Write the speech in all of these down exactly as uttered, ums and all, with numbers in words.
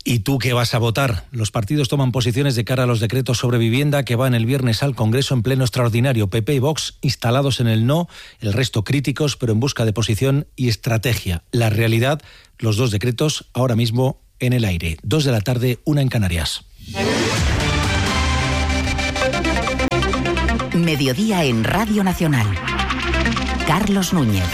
¿Y tú qué vas a votar? Los partidos toman posiciones de cara a los decretos sobre vivienda que van el viernes al Congreso en pleno extraordinario. P P y Vox instalados en el no, el resto críticos, pero en busca de posición y estrategia. La realidad, los dos decretos ahora mismo en el aire. Dos de la tarde, una en Canarias. Mediodía en Radio Nacional. Carlos Núñez.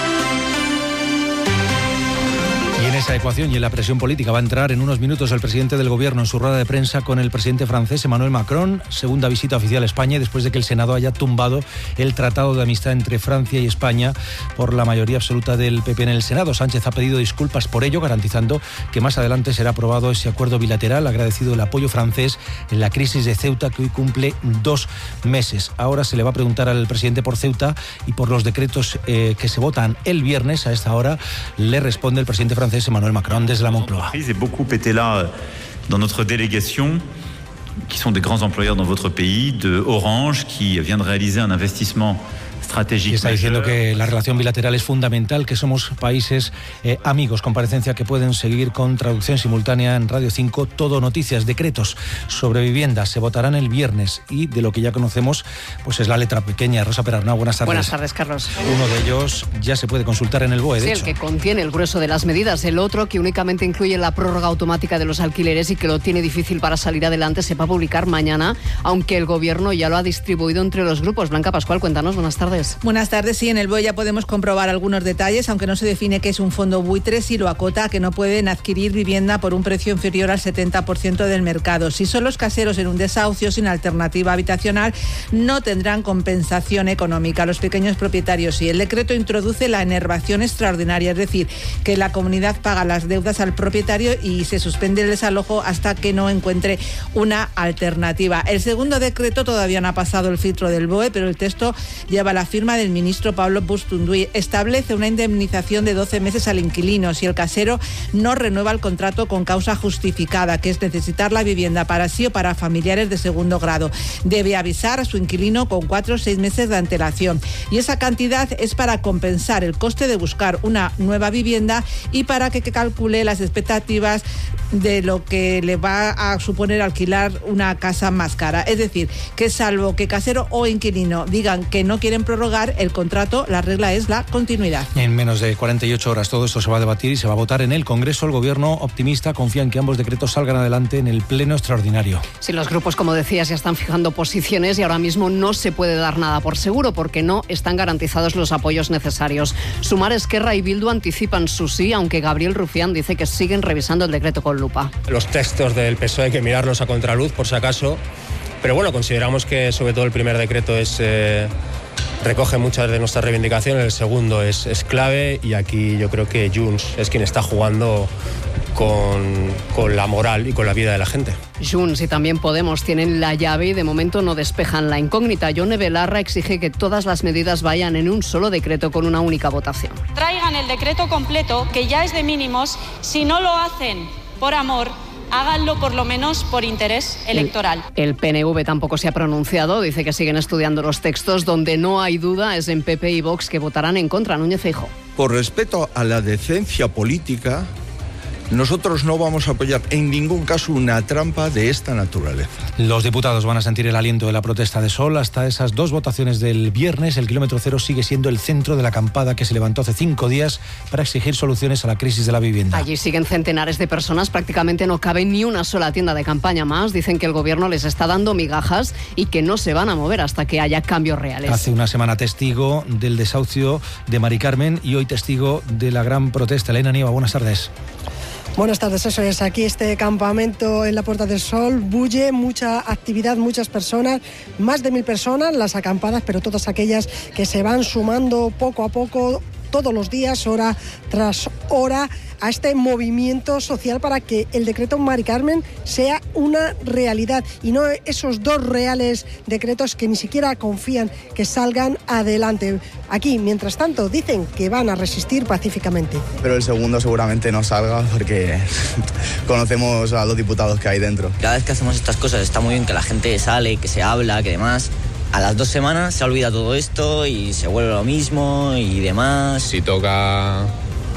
Y en esa ecuación y en la presión política va a entrar en unos minutos el presidente del Gobierno en su rueda de prensa con el presidente francés Emmanuel Macron, segunda visita oficial a España después de que el Senado haya tumbado el Tratado de Amistad entre Francia y España por la mayoría absoluta del P P en el Senado. Sánchez ha pedido disculpas por ello, garantizando que más adelante será aprobado ese acuerdo bilateral, agradecido el apoyo francés en la crisis de Ceuta que hoy cumple dos meses. Ahora se le va a preguntar al presidente por Ceuta y por los decretos eh, que se votan el viernes. A esta hora le responde el presidente francés Emmanuel Macron desde la Moncloa. Et beaucoup étaient là dans notre délégation, qui sont des grands employeurs dans votre pays, de Orange, qui vient de réaliser un investissement Y está diciendo que la relación bilateral es fundamental, que somos países eh, amigos. Comparecencia que pueden seguir con traducción simultánea en Radio cinco. Todo noticias, decretos sobre vivienda se votarán el viernes y de lo que ya conocemos pues es la letra pequeña. Rosa Perarnau, buenas tardes. Buenas tardes, Carlos. Uno de ellos ya se puede consultar en el B O E, de sí, hecho. El que contiene el grueso de las medidas. El otro, que únicamente incluye la prórroga automática de los alquileres y que lo tiene difícil para salir adelante, se va a publicar mañana, aunque el Gobierno ya lo ha distribuido entre los grupos. Blanca Pascual, cuéntanos, buenas tardes. Buenas tardes. Sí, en el B O E ya podemos comprobar algunos detalles, aunque no se define qué es un fondo buitre, si lo acota a que no pueden adquirir vivienda por un precio inferior al setenta por ciento del mercado. Si son los caseros en un desahucio sin alternativa habitacional, no tendrán compensación económica. Los pequeños propietarios sí. El decreto introduce la enervación extraordinaria, es decir, que la comunidad paga las deudas al propietario y se suspende el desalojo hasta que no encuentre una alternativa. El segundo decreto todavía no ha pasado el filtro del B O E, pero el texto lleva la firma del ministro Pablo Bustunduy. Establece una indemnización de doce meses al inquilino si el casero no renueva el contrato con causa justificada, que es necesitar la vivienda para sí o para familiares de segundo grado. Debe avisar a su inquilino con cuatro o seis meses de antelación. Y esa cantidad es para compensar el coste de buscar una nueva vivienda y para que calcule las expectativas de lo que le va a suponer alquilar una casa más cara. Es decir, que salvo que casero o inquilino digan que no quieren prorrogar el contrato, la regla es la continuidad. En menos de cuarenta y ocho horas todo esto se va a debatir y se va a votar en el Congreso. El Gobierno, optimista, confía en que ambos decretos salgan adelante en el pleno extraordinario. Sí, los grupos, como decías, ya están fijando posiciones y ahora mismo no se puede dar nada por seguro porque no están garantizados los apoyos necesarios. Sumar, Esquerra y Bildu anticipan su sí, aunque Gabriel Rufián dice que siguen revisando el decreto con lupa. Los textos del P S O E hay que mirarlos a contraluz, por si acaso, pero bueno, consideramos que sobre todo el primer decreto es... Eh... recoge muchas de nuestras reivindicaciones, el segundo es, es clave y aquí yo creo que Junts es quien está jugando con, con la moral y con la vida de la gente. Junts y también Podemos tienen la llave y de momento no despejan la incógnita. Yone Belarra exige que todas las medidas vayan en un solo decreto con una única votación. Traigan el decreto completo, que ya es de mínimos. Si no lo hacen por amor, háganlo por lo menos por interés electoral. El, el P N V tampoco se ha pronunciado, dice que siguen estudiando los textos. Donde no hay duda es en P P y Vox, que votarán en contra. Núñez Feijóo. Por respeto a la decencia política, nosotros no vamos a apoyar en ningún caso una trampa de esta naturaleza. Los diputados van a sentir el aliento de la protesta de Sol hasta esas dos votaciones del viernes. El kilómetro cero sigue siendo el centro de la acampada que se levantó hace cinco días para exigir soluciones a la crisis de la vivienda. Allí siguen centenares de personas, prácticamente no cabe ni una sola tienda de campaña más. Dicen que el Gobierno les está dando migajas y que no se van a mover hasta que haya cambios reales. Hace una semana testigo del desahucio de Mari Carmen y hoy testigo de la gran protesta. Elena Nieva, buenas tardes. Buenas tardes, eso es. Aquí este campamento en la Puerta del Sol bulle, mucha actividad, muchas personas, más de mil personas, las acampadas, pero todas aquellas que se van sumando poco a poco, todos los días, hora tras hora, a este movimiento social para que el decreto Mari Carmen sea una realidad y no esos dos reales decretos que ni siquiera confían que salgan adelante. Aquí, mientras tanto, dicen que van a resistir pacíficamente. Pero el segundo seguramente no salga porque conocemos a los diputados que hay dentro. Cada vez que hacemos estas cosas está muy bien que la gente sale, que se habla, que demás. A las dos semanas se olvida todo esto y se vuelve lo mismo y demás. Si toca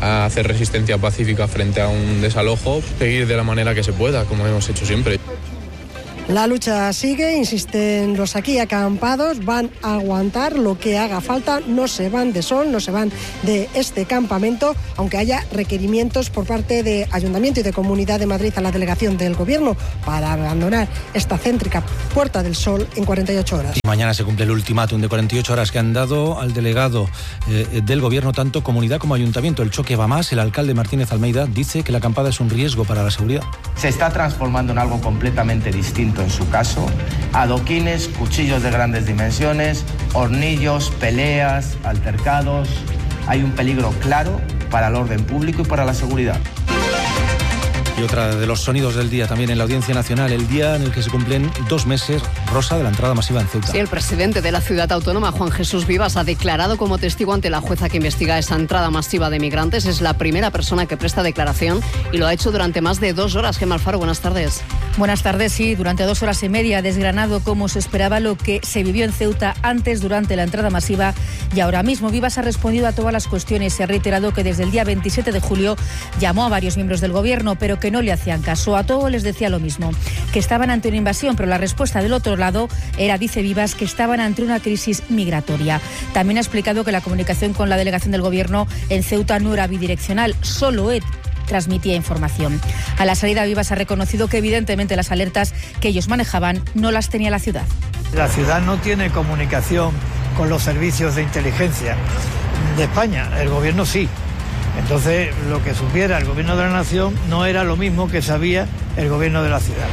a hacer resistencia pacífica frente a un desalojo, seguir de la manera que se pueda, como hemos hecho siempre. La lucha sigue, insisten los aquí acampados, van a aguantar lo que haga falta, no se van de Sol, no se van de este campamento, aunque haya requerimientos por parte de Ayuntamiento y de Comunidad de Madrid a la delegación del Gobierno para abandonar esta céntrica Puerta del Sol en cuarenta y ocho horas. Y mañana se cumple el ultimátum de cuarenta y ocho horas que han dado al delegado eh, del Gobierno, tanto Comunidad como Ayuntamiento. El choque va más, el alcalde Martínez Almeida dice que la acampada es un riesgo para la seguridad. Se está transformando en algo completamente distinto. En su caso, adoquines, cuchillos de grandes dimensiones, hornillos, peleas, altercados. Hay un peligro claro para el orden público y para la seguridad. Y otra de los sonidos del día también en la Audiencia Nacional, el día en el que se cumplen dos meses, Rosa, de la entrada masiva en Ceuta. Sí, el presidente de la ciudad autónoma, Juan Jesús Vivas, ha declarado como testigo ante la jueza que investiga esa entrada masiva de migrantes. Es la primera persona que presta declaración y lo ha hecho durante más de dos horas. Gemma Alfaro, buenas tardes. Buenas tardes, sí, durante dos horas y media ha desgranado cómo se esperaba lo que se vivió en Ceuta antes, durante la entrada masiva y ahora mismo. Vivas ha respondido a todas las cuestiones y ha reiterado que desde el día veintisiete de julio llamó a varios miembros del gobierno, pero que que no le hacían caso. A todos les decía lo mismo, que estaban ante una invasión, pero la respuesta del otro lado era, dice Vivas, que estaban ante una crisis migratoria. También ha explicado que la comunicación con la delegación del Gobierno en Ceuta no era bidireccional, solo él transmitía información. A la salida, Vivas ha reconocido que evidentemente las alertas que ellos manejaban no las tenía la ciudad. La ciudad no tiene comunicación con los servicios de inteligencia de España, el Gobierno sí. Entonces, lo que supiera el Gobierno de la Nación no era lo mismo que sabía el Gobierno de la ciudad.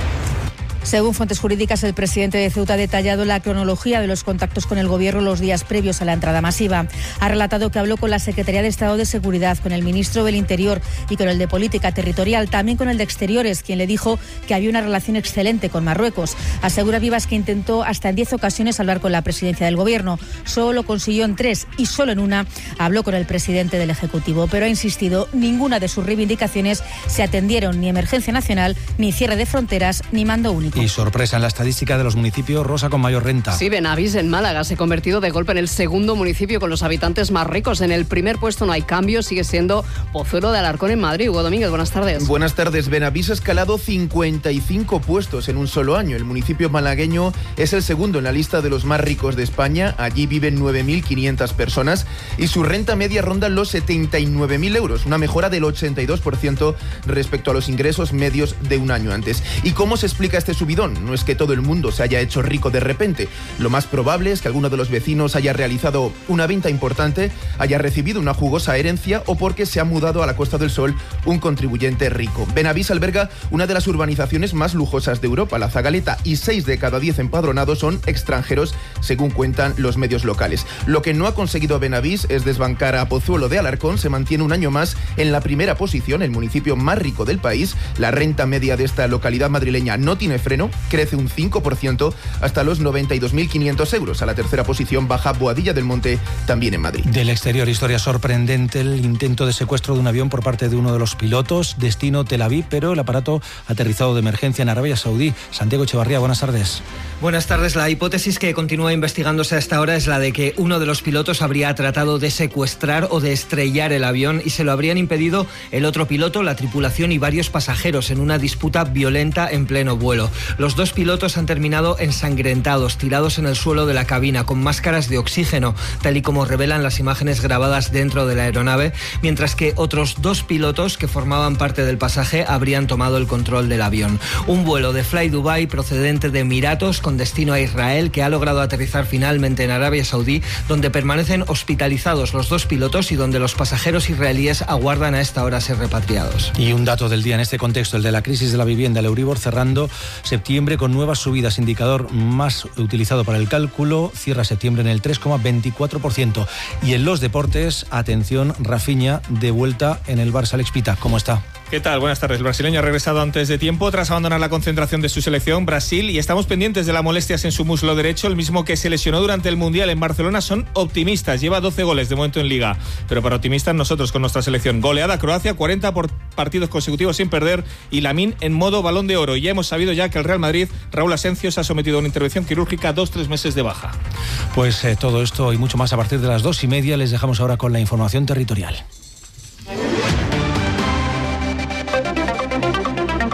Según fuentes jurídicas, el presidente de Ceuta ha detallado la cronología de los contactos con el Gobierno los días previos a la entrada masiva. Ha relatado que habló con la Secretaría de Estado de Seguridad, con el ministro del Interior y con el de Política Territorial, también con el de Exteriores, quien le dijo que había una relación excelente con Marruecos. Asegura Vivas que intentó hasta en diez ocasiones hablar con la presidencia del Gobierno. Solo lo consiguió en tres y solo en una habló con el presidente del Ejecutivo. Pero ha insistido, ninguna de sus reivindicaciones se atendieron, ni emergencia nacional, ni cierre de fronteras, ni mando único. Y sorpresa en la estadística de los municipios, Rosa, con mayor renta. Sí, Benavís en Málaga se ha convertido de golpe en el segundo municipio con los habitantes más ricos. En el primer puesto no hay cambio, sigue siendo Pozuelo de Alarcón en Madrid. Hugo Domínguez, buenas tardes. Buenas tardes. Benavís ha escalado cincuenta y cinco puestos en un solo año. El municipio malagueño es el segundo en la lista de los más ricos de España. Allí viven nueve mil quinientas personas y su renta media ronda los setenta y nueve mil euros, una mejora del ochenta y dos por ciento respecto a los ingresos medios de un año antes. ¿Y cómo se explica este subidón? No es que todo el mundo se haya hecho rico de repente. Lo más probable es que alguno de los vecinos haya realizado una venta importante, haya recibido una jugosa herencia o porque se ha mudado a la Costa del Sol un contribuyente rico. Benavís alberga una de las urbanizaciones más lujosas de Europa, la Zagaleta, y seis de cada diez empadronados son extranjeros, según cuentan los medios locales. Lo que no ha conseguido Benavís es desbancar a Pozuelo de Alarcón. Se mantiene un año más en la primera posición, el municipio más rico del país. La renta media de esta localidad madrileña no tiene freno, crece un cinco por ciento hasta los noventa y dos mil quinientos euros. A la tercera posición baja Boadilla del Monte, también en Madrid. Del exterior, historia sorprendente, el intento de secuestro de un avión por parte de uno de los pilotos, destino Tel Aviv, pero el aparato aterrizado de emergencia en Arabia Saudí. Santiago Echevarría, buenas tardes. Buenas tardes. La hipótesis que continúa investigándose hasta ahora es la de que uno de los pilotos habría tratado de secuestrar o de estrellar el avión y se lo habrían impedido el otro piloto, la tripulación y varios pasajeros en una disputa violenta en pleno vuelo. Los dos pilotos han terminado ensangrentados, tirados en el suelo de la cabina, con máscaras de oxígeno, tal y como revelan las imágenes grabadas dentro de la aeronave, mientras que otros dos pilotos que formaban parte del pasaje habrían tomado el control del avión. Un vuelo de Fly Dubai procedente de Emiratos con destino a Israel que ha logrado aterrizar finalmente en Arabia Saudí, donde permanecen hospitalizados los dos pilotos y donde los pasajeros israelíes aguardan a esta hora ser repatriados. Y un dato del día en este contexto, el de la crisis de la vivienda, el Euribor cerrando septiembre con nuevas subidas, indicador más utilizado para el cálculo, cierra septiembre en el tres coma veinticuatro por ciento. Y en los deportes, atención, Rafinha de vuelta en el Barça. Alex Pita, ¿cómo está? ¿Qué tal? Buenas tardes. El brasileño ha regresado antes de tiempo tras abandonar la concentración de su selección Brasil y estamos pendientes de las molestias en su muslo derecho, el mismo que se lesionó durante el Mundial en Barcelona. Son optimistas, lleva doce goles de momento en Liga, pero para optimistas nosotros con nuestra selección. Goleada Croacia, cuarenta por partidos consecutivos sin perder y Lamine en modo Balón de Oro. Y ya hemos sabido ya que el Real Madrid, Raúl Asensio, se ha sometido a una intervención quirúrgica, dos, tres meses de baja. Pues eh, todo esto y mucho más a partir de las dos y media. Les dejamos ahora con la información territorial.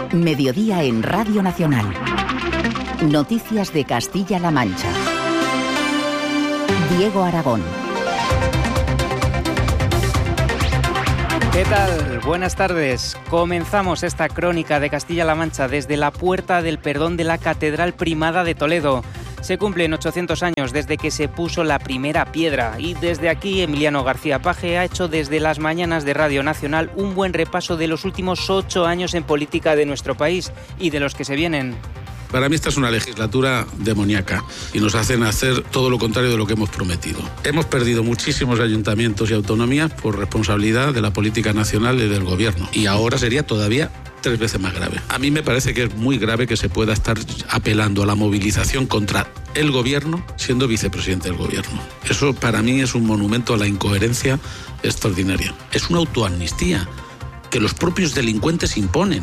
Mediodía en Radio Nacional. Noticias de Castilla-La Mancha. Diego Aragón. ¿Qué tal? Buenas tardes. Comenzamos esta crónica de Castilla-La Mancha desde la Puerta del Perdón de la Catedral Primada de Toledo. Se cumplen ochocientos años desde que se puso la primera piedra y desde aquí Emiliano García Paje ha hecho desde las mañanas de Radio Nacional un buen repaso de los últimos ocho años en política de nuestro país y de los que se vienen. Para mí esta es una legislatura demoníaca y nos hacen hacer todo lo contrario de lo que hemos prometido. Hemos perdido muchísimos ayuntamientos y autonomías por responsabilidad de la política nacional y del gobierno. Y ahora sería todavía tres veces más grave. A mí me parece que es muy grave que se pueda estar apelando a la movilización contra el gobierno siendo vicepresidente del gobierno. Eso para mí es un monumento a la incoherencia extraordinaria. Es una autoamnistía que los propios delincuentes imponen.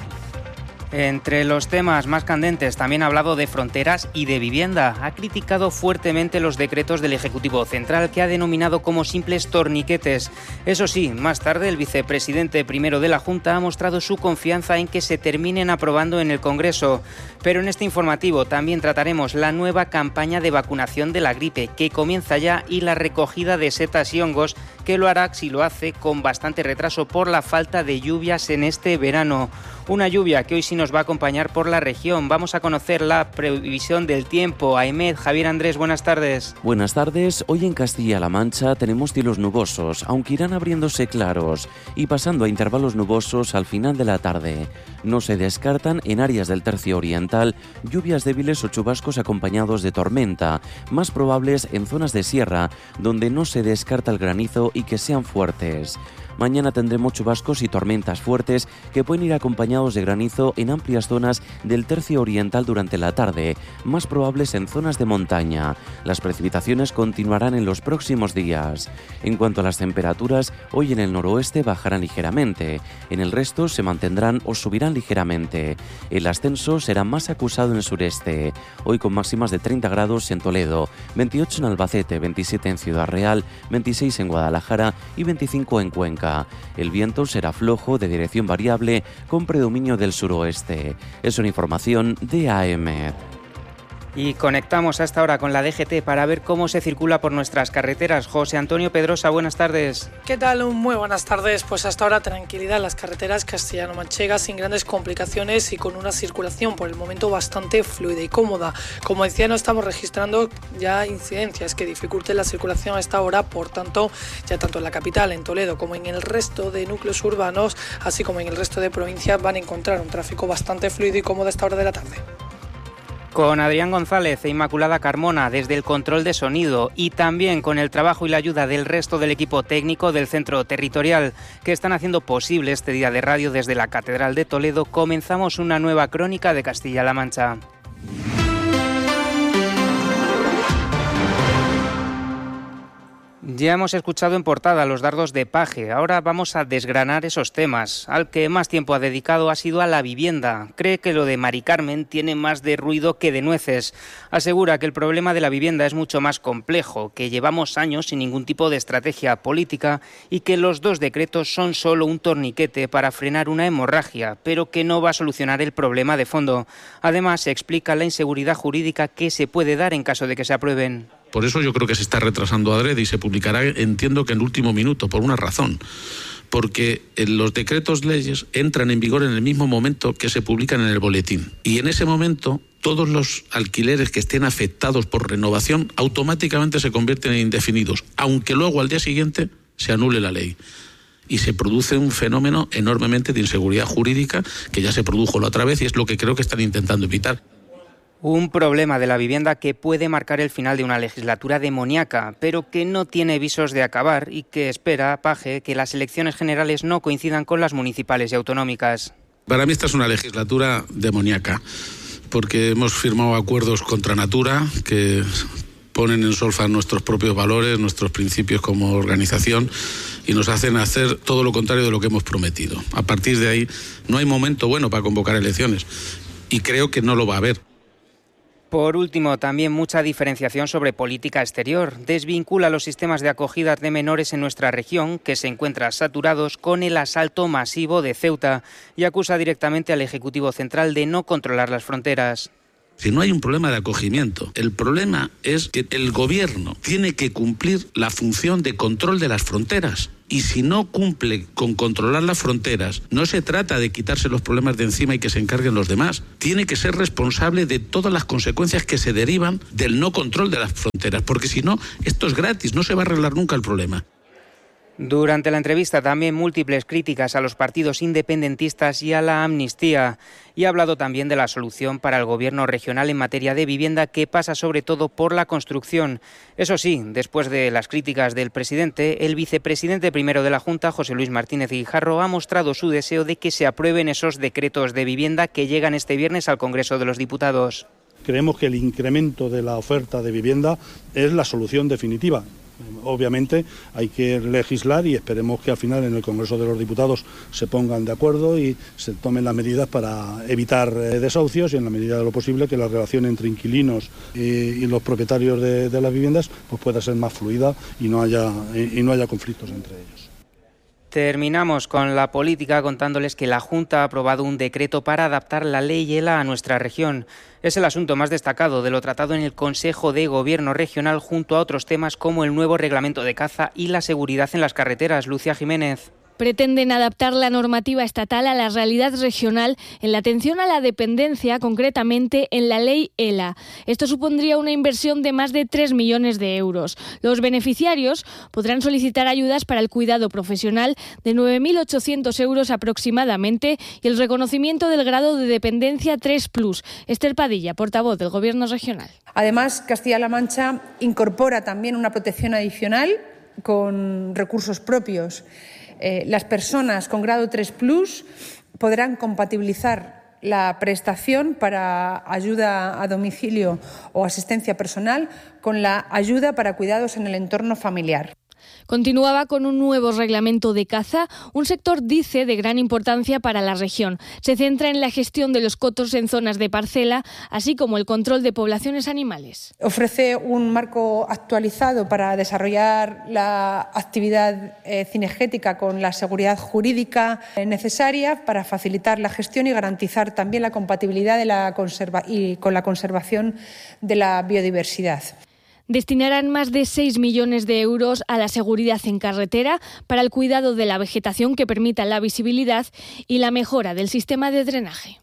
Entre los temas más candentes también ha hablado de fronteras y de vivienda. Ha criticado fuertemente los decretos del Ejecutivo Central que ha denominado como simples torniquetes. Eso sí, más tarde el vicepresidente primero de la Junta ha mostrado su confianza en que se terminen aprobando en el Congreso. Pero en este informativo también trataremos la nueva campaña de vacunación de la gripe que comienza ya y la recogida de setas y hongos que lo hará, si lo hace, con bastante retraso por la falta de lluvias en este verano. Una lluvia que hoy sí nos va a acompañar por la región. Vamos a conocer la previsión del tiempo. Ahmed, Javier Andrés, buenas tardes. Buenas tardes. Hoy en Castilla-La Mancha tenemos cielos nubosos, aunque irán abriéndose claros y pasando a intervalos nubosos al final de la tarde. No se descartan en áreas del tercio oriental lluvias débiles o chubascos acompañados de tormenta, más probables en zonas de sierra, donde no se descarta el granizo y que sean fuertes. Mañana tendremos chubascos y tormentas fuertes que pueden ir acompañados de granizo en amplias zonas del tercio oriental durante la tarde, más probables en zonas de montaña. Las precipitaciones continuarán en los próximos días. En cuanto a las temperaturas, hoy en el noroeste bajarán ligeramente, en el resto se mantendrán o subirán ligeramente. El ascenso será más acusado en el sureste, hoy con máximas de treinta grados en Toledo, veintiocho en Albacete, veintisiete en Ciudad Real, veintiséis en Guadalajara y veinticinco en Cuenca. El viento será flojo de dirección variable con predominio del suroeste. Es una información de A M. Y conectamos a esta hora con la D G T para ver cómo se circula por nuestras carreteras. José Antonio Pedrosa, buenas tardes. ¿Qué tal? Muy buenas tardes. Pues hasta ahora tranquilidad en las carreteras castellano-manchegas sin grandes complicaciones y con una circulación por el momento bastante fluida y cómoda. Como decía, no estamos registrando ya incidencias que dificulten la circulación a esta hora, por tanto, ya tanto en la capital, en Toledo, como en el resto de núcleos urbanos, así como en el resto de provincias, van a encontrar un tráfico bastante fluido y cómodo a esta hora de la tarde. Con Adrián González e Inmaculada Carmona desde el control de sonido y también con el trabajo y la ayuda del resto del equipo técnico del Centro Territorial que están haciendo posible este día de radio desde la Catedral de Toledo, comenzamos una nueva crónica de Castilla-La Mancha. Ya hemos escuchado en portada los dardos de Paje. Ahora vamos a desgranar esos temas. Al que más tiempo ha dedicado ha sido a la vivienda. Cree que lo de Mari Carmen tiene más de ruido que de nueces. Asegura que el problema de la vivienda es mucho más complejo, que llevamos años sin ningún tipo de estrategia política y que los dos decretos son solo un torniquete para frenar una hemorragia, pero que no va a solucionar el problema de fondo. Además, se explica la inseguridad jurídica que se puede dar en caso de que se aprueben. Por eso yo creo que se está retrasando adrede y se publicará, entiendo que en último minuto, por una razón. Porque los decretos leyes entran en vigor en el mismo momento que se publican en el boletín. Y en ese momento, todos los alquileres que estén afectados por renovación automáticamente se convierten en indefinidos, aunque luego al día siguiente se anule la ley. Y se produce un fenómeno enormemente de inseguridad jurídica que ya se produjo la otra vez y es lo que creo que están intentando evitar. Un problema de la vivienda que puede marcar el final de una legislatura demoníaca, pero que no tiene visos de acabar y que espera, Paje, que las elecciones generales no coincidan con las municipales y autonómicas. Para mí esta es una legislatura demoníaca, porque hemos firmado acuerdos contra natura que ponen en solfa nuestros propios valores, nuestros principios como organización y nos hacen hacer todo lo contrario de lo que hemos prometido. A partir de ahí no hay momento bueno para convocar elecciones y creo que no lo va a haber. Por último, también mucha diferenciación sobre política exterior. Desvincula los sistemas de acogida de menores en nuestra región, que se encuentran saturados, con el asalto masivo de Ceuta y acusa directamente al Ejecutivo Central de no controlar las fronteras. Si no hay un problema de acogimiento, el problema es que el gobierno tiene que cumplir la función de control de las fronteras. Y si no cumple con controlar las fronteras, no se trata de quitarse los problemas de encima y que se encarguen los demás. Tiene que ser responsable de todas las consecuencias que se derivan del no control de las fronteras, porque si no, esto es gratis, no se va a arreglar nunca el problema. Durante la entrevista también múltiples críticas a los partidos independentistas y a la amnistía. Y ha hablado también de la solución para el gobierno regional en materia de vivienda, que pasa sobre todo por la construcción. Eso sí, después de las críticas del presidente, el vicepresidente primero de la Junta, José Luis Martínez Guijarro, ha mostrado su deseo de que se aprueben esos decretos de vivienda que llegan este viernes al Congreso de los Diputados. Creemos que el incremento de la oferta de vivienda es la solución definitiva. Obviamente hay que legislar y esperemos que al final en el Congreso de los Diputados se pongan de acuerdo y se tomen las medidas para evitar desahucios y en la medida de lo posible que la relación entre inquilinos y, y los propietarios de, de las viviendas pues pueda ser más fluida y no haya, y no haya conflictos entre ellos. Terminamos con la política contándoles que la Junta ha aprobado un decreto para adaptar la ley ELA a nuestra región. Es el asunto más destacado de lo tratado en el Consejo de Gobierno Regional, junto a otros temas como el nuevo reglamento de caza y la seguridad en las carreteras. Lucía Jiménez. Pretenden adaptar la normativa estatal a la realidad regional en la atención a la dependencia, concretamente en la ley ELA. Esto supondría una inversión de más de tres millones de euros. Los beneficiarios podrán solicitar ayudas para el cuidado profesional de nueve mil ochocientos euros aproximadamente y el reconocimiento del grado de dependencia tres plus. Esther Padilla, portavoz del Gobierno regional. Además, Castilla-La Mancha incorpora también una protección adicional con recursos propios. Eh, las personas con grado tres plus podrán compatibilizar la prestación para ayuda a domicilio o asistencia personal con la ayuda para cuidados en el entorno familiar. Continuaba con un nuevo reglamento de caza, un sector, dice, de gran importancia para la región. Se centra en la gestión de los cotos en zonas de parcela, así como el control de poblaciones animales. Ofrece un marco actualizado para desarrollar la actividad eh, cinegética con la seguridad jurídica eh, necesaria para facilitar la gestión y garantizar también la compatibilidad de la conserva- y con la conservación de la biodiversidad. Destinarán más de seis millones de euros a la seguridad en carretera, para el cuidado de la vegetación que permita la visibilidad y la mejora del sistema de drenaje.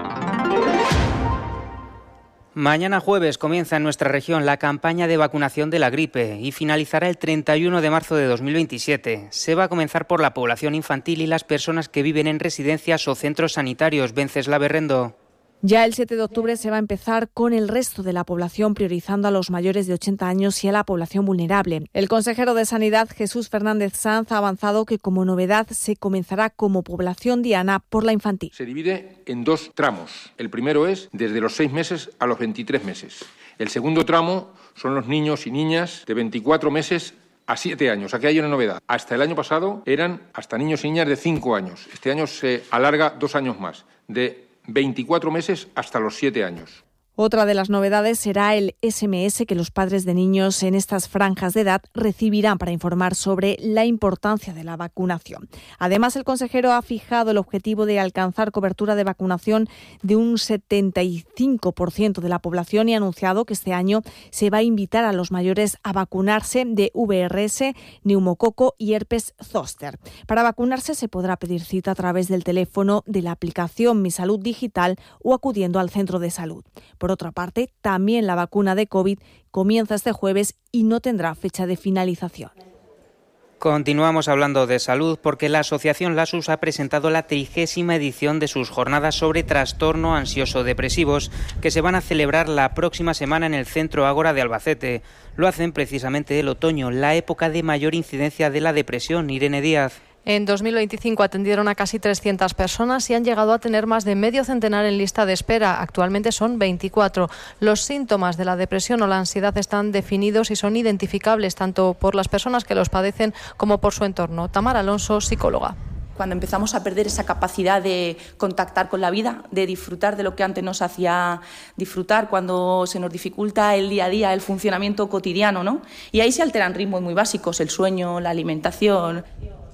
Mañana jueves comienza en nuestra región la campaña de vacunación de la gripe y finalizará el treinta y uno de marzo de dos mil veintisiete. Se va a comenzar por la población infantil y las personas que viven en residencias o centros sanitarios. Vencesla Berrendo. Ya el siete de octubre se va a empezar con el resto de la población, priorizando a los mayores de ochenta años y a la población vulnerable. El consejero de Sanidad, Jesús Fernández Sanz, ha avanzado que como novedad se comenzará como población diana por la infantil. Se divide en dos tramos. El primero es desde los seis meses a los veintitrés meses. El segundo tramo son los niños y niñas de veinticuatro meses a siete años. Aquí hay una novedad. Hasta el año pasado eran hasta niños y niñas de cinco años. Este año se alarga dos años más, de veinticuatro meses hasta los siete años. Otra de las novedades será el ese eme ese que los padres de niños en estas franjas de edad recibirán para informar sobre la importancia de la vacunación. Además, el consejero ha fijado el objetivo de alcanzar cobertura de vacunación de un setenta y cinco por ciento de la población y ha anunciado que este año se va a invitar a los mayores a vacunarse de ve erre ese, neumococo y herpes zóster. Para vacunarse se podrá pedir cita a través del teléfono de la aplicación Mi Salud Digital o acudiendo al centro de salud. Por otra parte, también la vacuna de COVID comienza este jueves y no tendrá fecha de finalización. Continuamos hablando de salud porque la Asociación LASUS ha presentado la trigésima edición de sus jornadas sobre trastorno ansioso-depresivos que se van a celebrar la próxima semana en el Centro Ágora de Albacete. Lo hacen precisamente el otoño, la época de mayor incidencia de la depresión. Irene Díaz. En dos mil veinticinco atendieron a casi trescientas personas y han llegado a tener más de medio centenar en lista de espera. Actualmente son veinticuatro. Los síntomas de la depresión o la ansiedad están definidos y son identificables tanto por las personas que los padecen como por su entorno. Tamara Alonso, psicóloga. cuando empezamos a perder esa capacidad de contactar con la vida, de disfrutar de lo que antes nos hacía disfrutar, cuando se nos dificulta el día a día, el funcionamiento cotidiano, ¿no? Y ahí se alteran ritmos muy básicos, el sueño, la alimentación.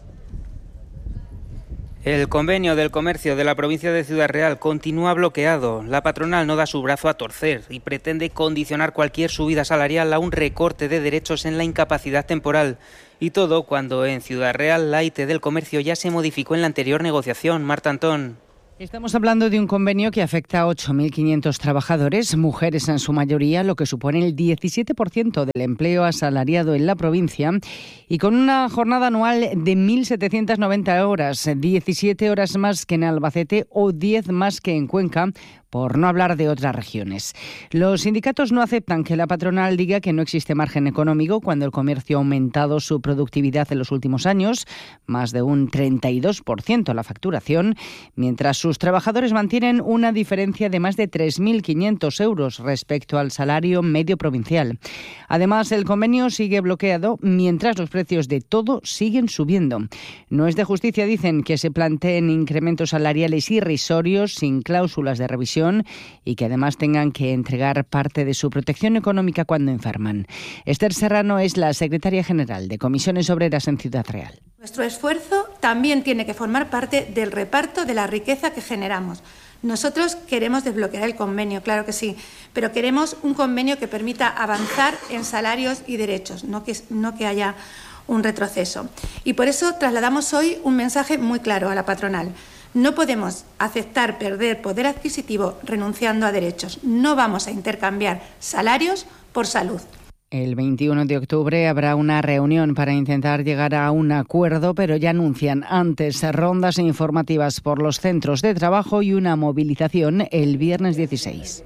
El convenio del comercio de la provincia de Ciudad Real continúa bloqueado. La patronal no da su brazo a torcer y pretende condicionar cualquier subida salarial a un recorte de derechos en la incapacidad temporal. Y todo cuando en Ciudad Real la I T del comercio ya se modificó en la anterior negociación. Marta Antón. Estamos hablando de un convenio que afecta a ocho mil quinientos trabajadores, mujeres en su mayoría, lo que supone el diecisiete por ciento del empleo asalariado en la provincia, y con una jornada anual de mil setecientas noventa horas, diecisiete horas más que en Albacete o diez más que en Cuenca, por no hablar de otras regiones. Los sindicatos no aceptan que la patronal diga que no existe margen económico cuando el comercio ha aumentado su productividad en los últimos años, más de un treinta y dos por ciento la facturación, mientras sus trabajadores mantienen una diferencia de más de tres mil quinientos euros respecto al salario medio provincial. Además, el convenio sigue bloqueado mientras los precios de todo siguen subiendo. No es de justicia, dicen, que se planteen incrementos salariales irrisorios sin cláusulas de revisión y que además tengan que entregar parte de su protección económica cuando enferman. Esther Serrano es la secretaria general de Comisiones Obreras en Ciudad Real. Nuestro esfuerzo también tiene que formar parte del reparto de la riqueza que generamos. Nosotros queremos desbloquear el convenio, claro que sí, pero queremos un convenio que permita avanzar en salarios y derechos, no que, no que haya un retroceso. Y por eso trasladamos hoy un mensaje muy claro a la patronal. No podemos aceptar perder poder adquisitivo renunciando a derechos. No vamos a intercambiar salarios por salud. El veintiuno de octubre habrá una reunión para intentar llegar a un acuerdo, pero ya anuncian antes rondas informativas por los centros de trabajo y una movilización el viernes dieciséis.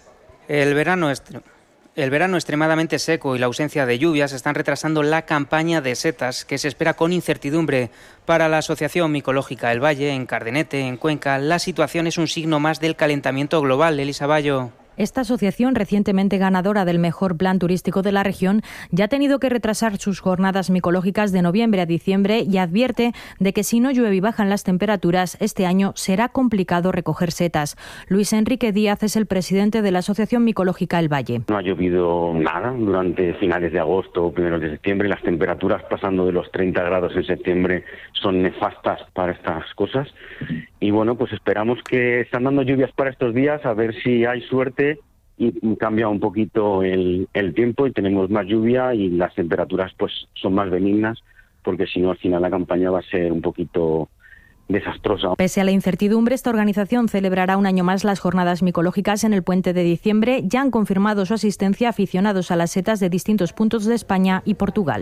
El verano es... El verano extremadamente seco y la ausencia de lluvias están retrasando la campaña de setas, que se espera con incertidumbre. Para la Asociación Micológica El Valle, en Cardenete, en Cuenca, la situación es un signo más del calentamiento global. Elisa Bayo. Esta asociación, recientemente ganadora del mejor plan turístico de la región, ya ha tenido que retrasar sus jornadas micológicas de noviembre a diciembre y advierte de que si no llueve y bajan las temperaturas, este año será complicado recoger setas. Luis Enrique Díaz es el presidente de la Asociación Micológica El Valle. No ha llovido nada durante finales de agosto o primeros de septiembre. Las temperaturas pasando de los treinta grados en septiembre son nefastas para estas cosas. Y bueno, pues esperamos que están dando lluvias para estos días, a ver si hay suerte y cambia un poquito el, el tiempo y tenemos más lluvia y las temperaturas pues son más benignas, porque si no al final la campaña va a ser un poquito desastrosa. Pese a la incertidumbre, esta organización celebrará un año más las jornadas micológicas en el puente de diciembre. Ya han confirmado su asistencia aficionados a las setas de distintos puntos de España y Portugal.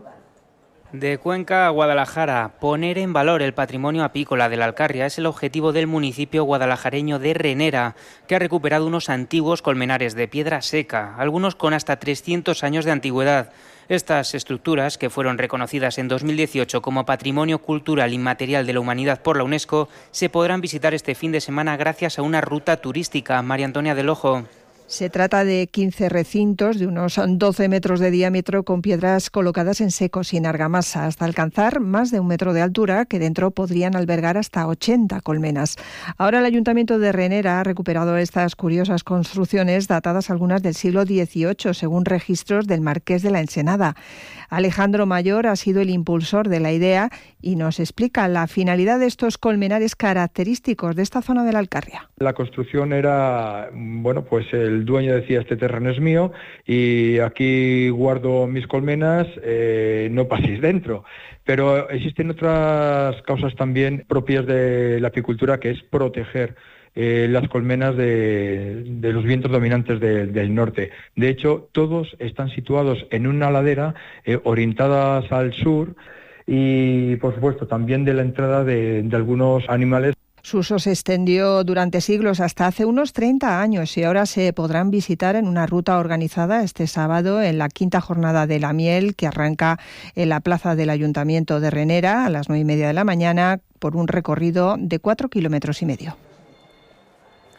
De Cuenca a Guadalajara, poner en valor el patrimonio apícola de la Alcarria es el objetivo del municipio guadalajareño de Renera, que ha recuperado unos antiguos colmenares de piedra seca, algunos con hasta trescientos años de antigüedad. Estas estructuras, que fueron reconocidas en dos mil dieciocho como Patrimonio Cultural Inmaterial de la Humanidad por la UNESCO, se podrán visitar este fin de semana gracias a una ruta turística. María Antonia del Ojo. Se trata de quince recintos de unos doce metros de diámetro con piedras colocadas en seco sin argamasa hasta alcanzar más de un metro de altura, que dentro podrían albergar hasta ochenta colmenas. Ahora el Ayuntamiento de Renera ha recuperado estas curiosas construcciones datadas algunas del siglo dieciocho, según registros del Marqués de la Ensenada. Alejandro Mayor ha sido el impulsor de la idea y nos explica la finalidad de estos colmenares característicos de esta zona de la Alcarria. La construcción era, bueno, pues el dueño decía: este terreno es mío y aquí guardo mis colmenas, eh, no paséis dentro. Pero existen otras causas también propias de la apicultura, que es proteger Eh, las colmenas de, de los vientos dominantes de, del norte. De hecho, todos están situados en una ladera eh, orientadas al sur y, por supuesto, también de la entrada de, de algunos animales. Su uso se extendió durante siglos hasta hace unos treinta años y ahora se podrán visitar en una ruta organizada este sábado en la quinta jornada de la miel, que arranca en la plaza del Ayuntamiento de Renera a las nueve y media de la mañana por un recorrido de cuatro kilómetros y medio.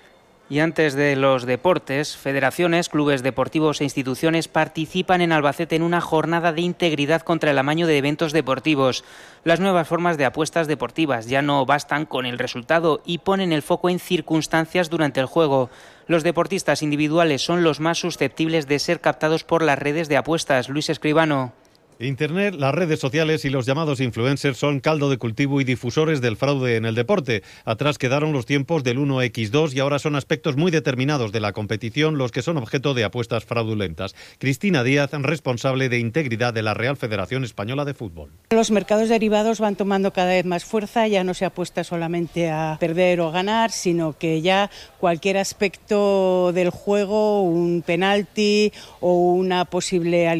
Y antes de los deportes, federaciones, clubes deportivos e instituciones participan en Albacete en una jornada de integridad contra el amaño de eventos deportivos. Las nuevas formas de apuestas deportivas ya no bastan con el resultado y ponen el foco en circunstancias durante el juego. Los deportistas individuales son los más susceptibles de ser captados por las redes de apuestas. Luis Escribano. Internet, las redes sociales y los llamados influencers son caldo de cultivo y difusores del fraude en el deporte. Atrás quedaron los tiempos del uno equis dos y ahora son aspectos muy determinados de la competición los que son objeto de apuestas fraudulentas. Cristina Díaz, responsable de integridad de la Real Federación Española de Fútbol. Los mercados derivados van tomando cada vez más fuerza, ya no se apuesta solamente a perder o ganar, sino que ya cualquier aspecto del juego, un penalti o una posible